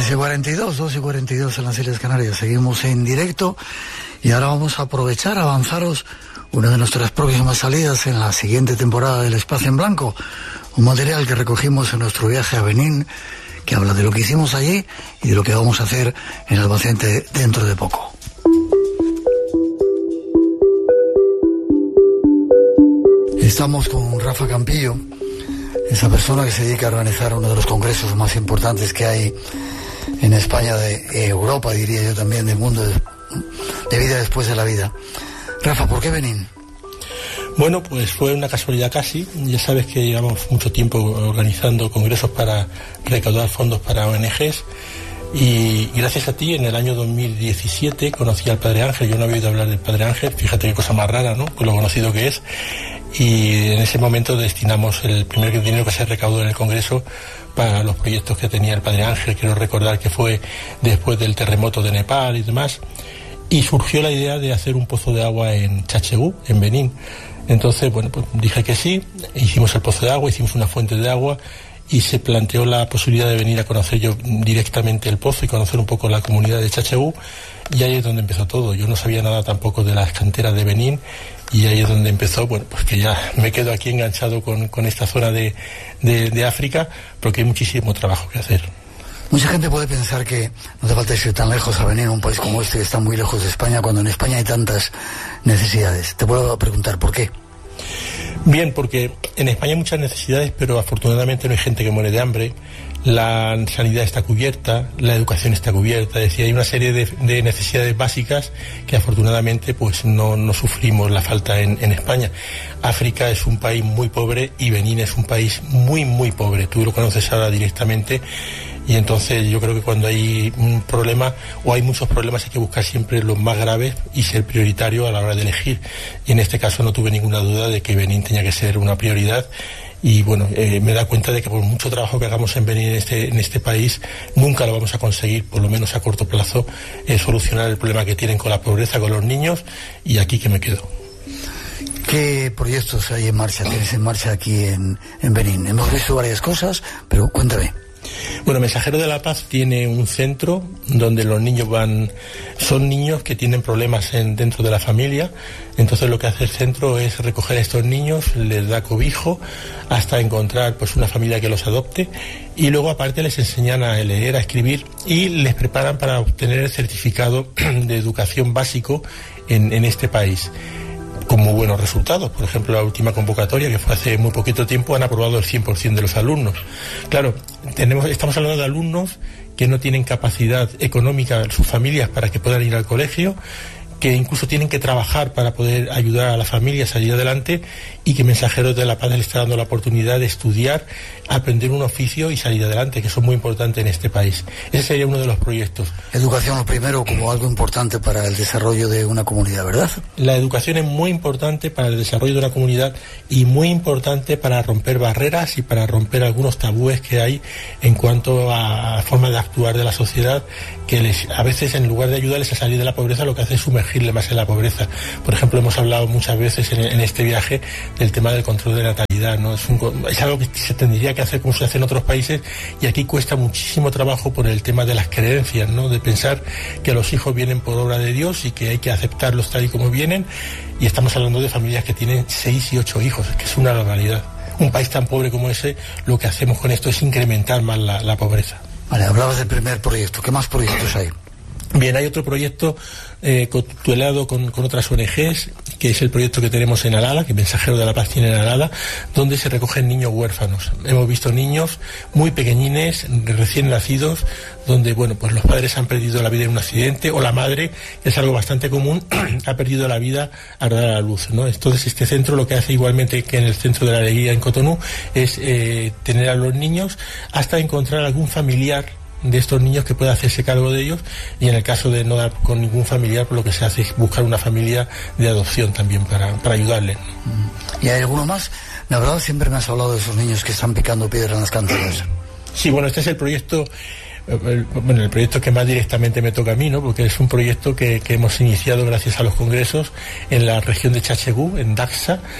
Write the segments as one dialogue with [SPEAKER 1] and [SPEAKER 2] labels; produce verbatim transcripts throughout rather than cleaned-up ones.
[SPEAKER 1] tres y cuarenta y dos, dos y cuarenta y dos en las Islas Canarias. Seguimos en directo y ahora vamos a aprovechar, a avanzaros una de nuestras próximas salidas en la siguiente temporada del Espacio en Blanco. Un material que recogimos en nuestro viaje a Benín, que habla de lo que hicimos allí y de lo que vamos a hacer en Albacete dentro de poco. Estamos con Rafa Campillo, esa persona que se dedica a organizar uno de los congresos más importantes que hay en España, de Europa, diría yo también, del mundo de, de vida después de la vida. Rafa, ¿por qué Benín?
[SPEAKER 2] Bueno, pues fue una casualidad casi. Ya sabes que llevamos mucho tiempo organizando congresos para recaudar fondos para O N Ges y, y gracias a ti en el año dos mil diecisiete conocí al Padre Ángel. Yo no había oído hablar del Padre Ángel, fíjate qué cosa más rara, ¿no? Con lo conocido que es. Y en ese momento destinamos el primer dinero que se recaudó en el Congreso para los proyectos que tenía el Padre Ángel. Quiero recordar que fue después del terremoto de Nepal y demás, y surgió la idea de hacer un pozo de agua en Chachegú, en Benín. Entonces, bueno, pues dije que sí, hicimos el pozo de agua, hicimos una fuente de agua y se planteó la posibilidad de venir a conocer yo directamente el pozo y conocer un poco la comunidad de Chachegú, y ahí es donde empezó todo. Yo no sabía nada tampoco de las canteras de Benín y ahí es donde empezó, bueno, pues que ya me quedo aquí enganchado con, con esta zona de, de, de África, porque hay muchísimo trabajo que hacer.
[SPEAKER 1] Mucha gente puede pensar que no hace falta ir tan lejos a venir a un país como este que está muy lejos de España, cuando en España hay tantas necesidades. Te puedo preguntar por qué.
[SPEAKER 2] Bien, porque en España hay muchas necesidades, pero afortunadamente no hay gente que muere de hambre. La sanidad está cubierta, la educación está cubierta, es decir, hay una serie de, de necesidades básicas que afortunadamente pues no, no sufrimos la falta en, en España. África es un país muy pobre y Benín es un país muy, muy pobre. Tú lo conoces ahora directamente. Y entonces yo creo que cuando hay un problema o hay muchos problemas hay que buscar siempre los más graves y ser prioritario a la hora de elegir. Y en este caso no tuve ninguna duda de que Benín tenía que ser una prioridad. Y bueno, eh, me da cuenta de que por mucho trabajo que hagamos en Benín, en este, en este país, nunca lo vamos a conseguir, por lo menos a corto plazo, eh, solucionar el problema que tienen con la pobreza, con los niños, y aquí que me quedo.
[SPEAKER 1] ¿Qué proyectos hay en marcha, tienes en marcha aquí en, en Benín? Hemos visto varias cosas, pero cuéntame.
[SPEAKER 2] Bueno, Mensajero de la Paz tiene un centro donde los niños van, son niños que tienen problemas en, dentro de la familia. Entonces lo que hace el centro es recoger a estos niños, les da cobijo hasta encontrar pues una familia que los adopte, y luego aparte les enseñan a leer, a escribir y les preparan para obtener el certificado de educación básico en, en este país, con muy buenos resultados. Por ejemplo, la última convocatoria, que fue hace muy poquito tiempo, han aprobado el cien por ciento de los alumnos. Claro, tenemos, estamos hablando de alumnos que no tienen capacidad económica, sus familias, para que puedan ir al colegio, que incluso tienen que trabajar para poder ayudar a la familia a salir adelante, y que Mensajeros de la Paz le está dando la oportunidad de estudiar, aprender un oficio y salir adelante, que son muy importantes en este país. Ese sería uno de los proyectos.
[SPEAKER 1] Educación, lo primero, como algo importante para el desarrollo de una comunidad, ¿verdad?
[SPEAKER 2] La educación es muy importante para el desarrollo de una comunidad y muy importante para romper barreras y para romper algunos tabúes que hay en cuanto a formas de actuar de la sociedad, que les, a veces, en lugar de ayudarles a salir de la pobreza, lo que hace es sumergirle más en la pobreza. Por ejemplo, hemos hablado muchas veces en, en este viaje del tema del control de natalidad, ¿no? Es, un, es algo que se tendría que hacer como se hace en otros países, y aquí cuesta muchísimo trabajo por el tema de las creencias, ¿no? De pensar que los hijos vienen por obra de Dios y que hay que aceptarlos tal y como vienen, y estamos hablando de familias que tienen seis y ocho hijos, que es una barbaridad. Un país tan pobre como ese, lo que hacemos con esto es incrementar más la, la pobreza.
[SPEAKER 1] Vale, hablabas del primer proyecto. ¿Qué más proyectos hay?
[SPEAKER 2] Bien, hay otro proyecto eh, tutelado con, con otras O N Ges, que es el proyecto que tenemos en Alala, que Mensajero de la Paz tiene en Alala, donde se recogen niños huérfanos. Hemos visto niños muy pequeñines, recién nacidos, donde bueno, pues los padres han perdido la vida en un accidente, o la madre, que es algo bastante común, ha perdido la vida al dar a la luz, ¿no? Entonces este centro lo que hace, igualmente que en el Centro de la Alegría en Cotonú, es eh, tener a los niños hasta encontrar algún familiar de estos niños que pueda hacerse cargo de ellos, y en el caso de no dar con ningún familiar, pues lo que se hace es buscar una familia de adopción también para, para ayudarle.
[SPEAKER 1] ¿Y hay alguno más? La verdad, siempre me has hablado de esos niños que están picando piedra en las canteras.
[SPEAKER 2] Sí, bueno, este es el proyecto, el, bueno, el proyecto que más directamente me toca a mí, ¿no? Porque es un proyecto que, que hemos iniciado gracias a los congresos en la región de Chachegú, en Daxa,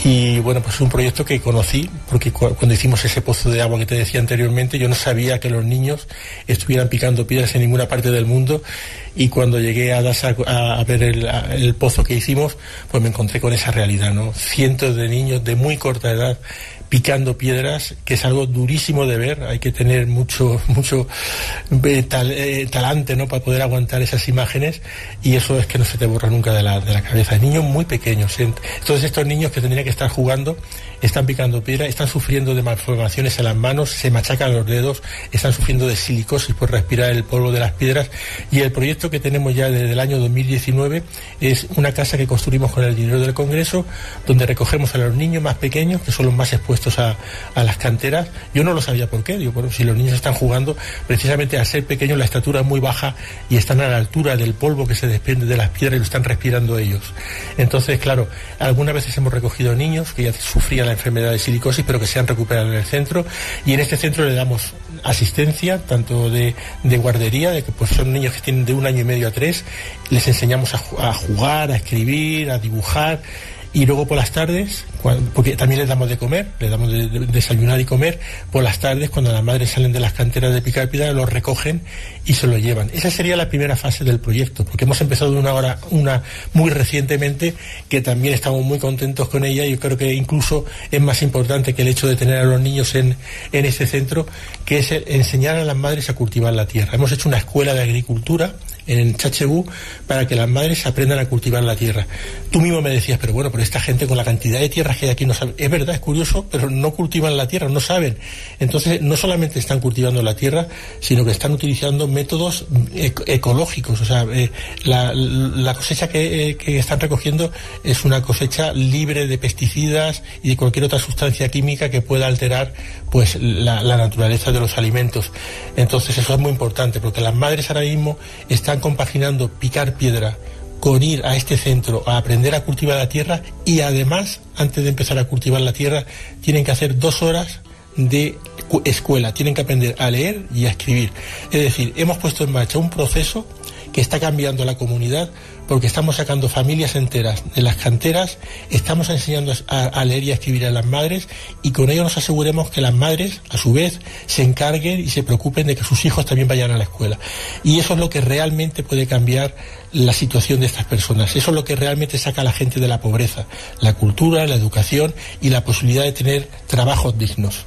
[SPEAKER 2] Y bueno, pues es un proyecto que conocí, porque cu cuando hicimos ese pozo de agua que te decía anteriormente, yo no sabía que los niños estuvieran picando piedras en ninguna parte del mundo, y cuando llegué a Dasa a, a ver el, a, el pozo que hicimos, pues me encontré con esa realidad, ¿no? Cientos de niños de muy corta edad picando piedras, que es algo durísimo de ver. Hay que tener mucho mucho eh, tal, eh, talante, ¿no?, para poder aguantar esas imágenes, y eso es que no se te borra nunca de la, de la cabeza. Niños muy pequeños. Entonces estos niños que tendrían que estar jugando están picando piedra, están sufriendo de malformaciones en las manos, se machacan los dedos, están sufriendo de silicosis por respirar el polvo de las piedras. Y el proyecto que tenemos ya desde el año dos mil diecinueve es una casa que construimos con el dinero del Congreso, donde recogemos a los niños más pequeños, que son los más expuestos a, a las canteras. Yo no lo sabía por qué. Digo, bueno, si los niños están jugando, precisamente al ser pequeños la estatura es muy baja y están a la altura del polvo que se desprende de las piedras y lo están respirando ellos. Entonces, claro, algunas veces hemos recogido niños que ya sufrían la enfermedad de silicosis, pero que se han recuperado en el centro, y en este centro le damos asistencia, tanto de, de guardería, de que pues son niños que tienen de un año y medio a tres, les enseñamos a, a jugar, a escribir, a dibujar. Y luego por las tardes, cuando, porque también les damos de comer, les damos de, de desayunar y comer, por las tardes, cuando las madres salen de las canteras de picar piedra, los recogen y se lo llevan. Esa sería la primera fase del proyecto, porque hemos empezado una hora, una muy recientemente, que también estamos muy contentos con ella, y yo creo que incluso es más importante que el hecho de tener a los niños en, en este centro, que es enseñar a las madres a cultivar la tierra. Hemos hecho una escuela de agricultura en Chachebú para que las madres aprendan a cultivar la tierra. Tú mismo me decías, pero bueno, pero esta gente con la cantidad de tierras que hay aquí no sabe. Es verdad, es curioso, pero no cultivan la tierra, no saben. Entonces, no solamente están cultivando la tierra, sino que están utilizando métodos ec ecológicos. O sea, eh, la, la cosecha que, eh, que están recogiendo es una cosecha libre de pesticidas y de cualquier otra sustancia química que pueda alterar pues la, la naturaleza de los alimentos. Entonces, eso es muy importante, porque las madres ahora mismo están compaginando picar piedra con ir a este centro a aprender a cultivar la tierra, y además, antes de empezar a cultivar la tierra, tienen que hacer dos horas de escuela, tienen que aprender a leer y a escribir. Es decir, hemos puesto en marcha un proceso que está cambiando la comunidad, porque estamos sacando familias enteras de las canteras, estamos enseñando a, a leer y a escribir a las madres, y con ello nos aseguremos que las madres, a su vez, se encarguen y se preocupen de que sus hijos también vayan a la escuela. Y eso es lo que realmente puede cambiar la situación de estas personas. Eso es lo que realmente saca a la gente de la pobreza: la cultura, la educación y la posibilidad de tener trabajos dignos.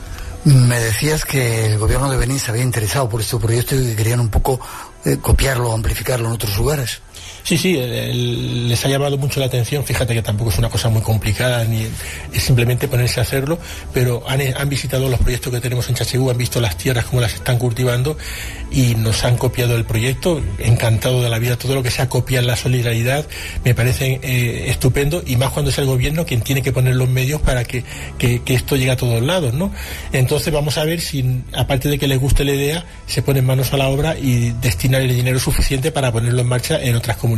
[SPEAKER 1] Me decías que el gobierno de Benín se había interesado por este proyecto y que querían un poco eh, copiarlo o amplificarlo en otros lugares.
[SPEAKER 2] Sí, sí, el, les ha llamado mucho la atención. Fíjate que tampoco es una cosa muy complicada, ni es simplemente ponerse a hacerlo, pero han, han visitado los proyectos que tenemos en Chachebú, han visto las tierras, cómo las están cultivando, y nos han copiado el proyecto. Encantado de la vida. Todo lo que sea copiar la solidaridad me parece eh, estupendo, y más cuando es el gobierno quien tiene que poner los medios para que, que, que esto llegue a todos lados, ¿no? Entonces vamos a ver si, aparte de que les guste la idea, se ponen manos a la obra y destinan el dinero suficiente para ponerlo en marcha en otras comunidades.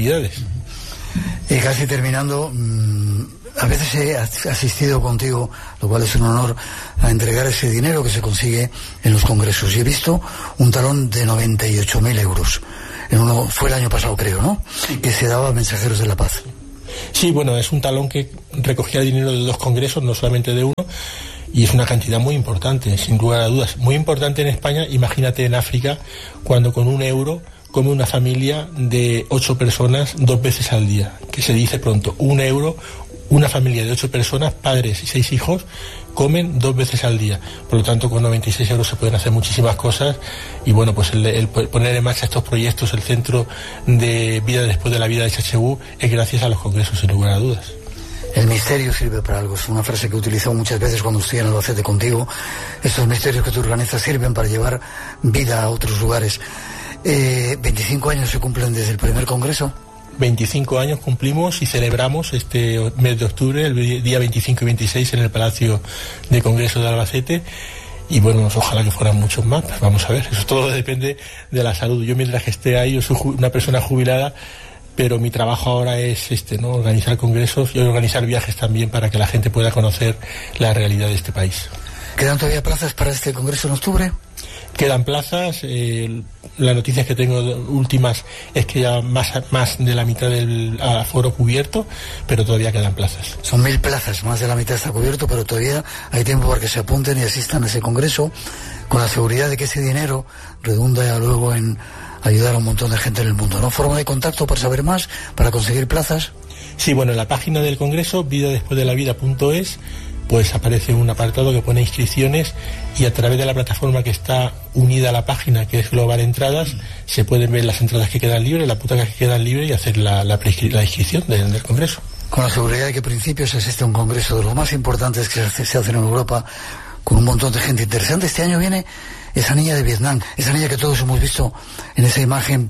[SPEAKER 1] Y casi terminando, a veces he asistido contigo, lo cual es un honor, a entregar ese dinero que se consigue en los congresos, y he visto un talón de noventa y ocho mil euros. En uno, fue el año pasado, creo, ¿no? Que se daba a Mensajeros de la Paz.
[SPEAKER 2] Sí, bueno, es un talón que recogía dinero de dos congresos, no solamente de uno, y es una cantidad muy importante, sin lugar a dudas. Muy importante en España. Imagínate en África, cuando con un euro come una familia de ocho personas dos veces al día, que se dice pronto. Un euro, una familia de ocho personas, padres y seis hijos, comen dos veces al día. Por lo tanto, con noventa y seis euros se pueden hacer muchísimas cosas, y bueno, pues el, el poner en marcha estos proyectos, el Centro de Vida Después de la Vida de Chachebú, es gracias a los congresos, sin lugar a dudas.
[SPEAKER 1] El misterio sirve para algo. Es una frase que he utilizado muchas veces cuando estoy en Albacete contigo. Estos misterios que tú organizas sirven para llevar vida a otros lugares. Eh, veinticinco años se cumplen desde el primer congreso.
[SPEAKER 2] veinticinco años cumplimos y celebramos este mes de octubre, el día veinticinco y veintiséis, en el Palacio de Congreso de Albacete. Y bueno, ojalá que fueran muchos más, pues vamos a ver. Eso todo depende de la salud. Yo, mientras que esté ahí, yo soy una persona jubilada, pero mi trabajo ahora es este, ¿no? Organizar congresos y organizar viajes también, para que la gente pueda conocer la realidad de este país.
[SPEAKER 1] ¿Quedan todavía plazas para este congreso en octubre?
[SPEAKER 2] Quedan plazas, eh, las noticias que tengo últimas es que ya más, más de la mitad del aforo cubierto, pero todavía quedan plazas.
[SPEAKER 1] Son mil plazas, más de la mitad está cubierto, pero todavía hay tiempo para que se apunten y asistan a ese congreso, con la seguridad de que ese dinero redunda luego en ayudar a un montón de gente en el mundo, ¿no? Forma de contacto para saber más, para conseguir plazas.
[SPEAKER 2] Sí, bueno, en la página del congreso, vida después de la vida punto es, pues aparece un apartado que pone inscripciones, y a través de la plataforma que está unida a la página, que es Global Entradas, mm. se pueden ver las entradas que quedan libres, las butacas que quedan libres, y hacer la, la, la inscripción del, del congreso.
[SPEAKER 1] Con la seguridad de que a principios existe un congreso de los más importantes que se, se hacen en Europa, con un montón de gente interesante. Este año viene esa niña de Vietnam, esa niña que todos hemos visto en esa imagen,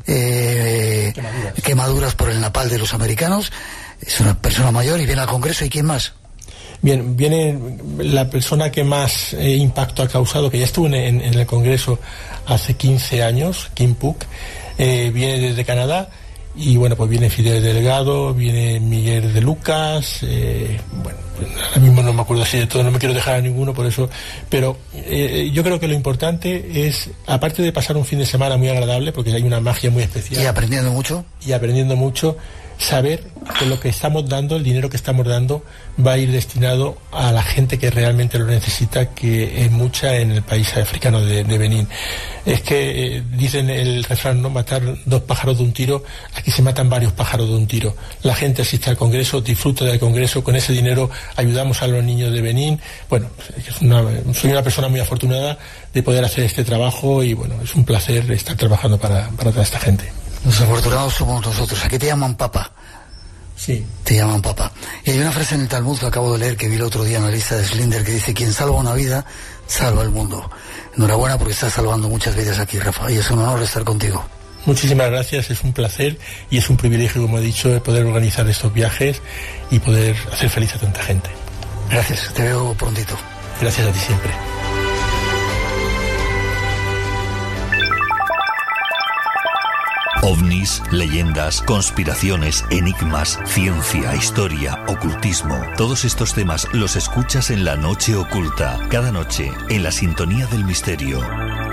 [SPEAKER 1] eh, quemaduras. quemaduras por el napalm de los americanos. Es una persona mayor y viene al congreso. ¿Y quién más?
[SPEAKER 2] Bien, viene la persona que más eh, impacto ha causado, que ya estuvo en, en el Congreso hace quince años, Kim Phuc, eh, viene desde Canadá, y bueno, pues viene Fidel Delgado, viene Miguel de Lucas, eh, bueno, pues ahora mismo no me acuerdo así de todo, no me quiero dejar a ninguno por eso, pero eh, yo creo que lo importante es, aparte de pasar un fin de semana muy agradable, porque hay una magia muy especial.
[SPEAKER 1] Y aprendiendo mucho.
[SPEAKER 2] Y aprendiendo mucho, saber que lo que estamos dando, el dinero que estamos dando, va a ir destinado a la gente que realmente lo necesita, que es mucha en el país africano de, de Benín. Es que eh, dicen el refrán, no matar dos pájaros de un tiro, aquí se matan varios pájaros de un tiro. La gente asiste al congreso, disfruta del congreso, con ese dinero ayudamos a los niños de Benín. Bueno, es una, soy una persona muy afortunada de poder hacer este trabajo, y bueno, es un placer estar trabajando para, para toda esta gente.
[SPEAKER 1] Los afortunados somos nosotros. Aquí te llaman papá.
[SPEAKER 2] Sí.
[SPEAKER 1] Te llaman papá. Y hay una frase en el Talmud que acabo de leer, que vi el otro día en la lista de Slinder, que dice: quien salva una vida, salva el mundo. Enhorabuena, porque estás salvando muchas vidas aquí, Rafa, y es un honor estar contigo.
[SPEAKER 2] Muchísimas gracias, es un placer y es un privilegio, como he dicho, de poder organizar estos viajes y poder hacer feliz a tanta gente.
[SPEAKER 1] Gracias, te veo prontito.
[SPEAKER 2] Gracias a ti siempre.
[SPEAKER 3] OVNIs, leyendas, conspiraciones, enigmas, ciencia, historia, ocultismo. Todos estos temas los escuchas en La Noche Oculta, cada noche, en la sintonía del misterio.